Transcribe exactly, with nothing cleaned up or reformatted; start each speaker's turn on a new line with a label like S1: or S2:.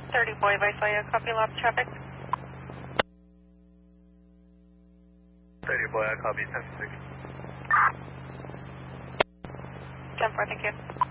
S1: thirty Boy Visalia, copy loud traffic.
S2: thirty Boy, I copy ten six.
S1: ten four, thank you.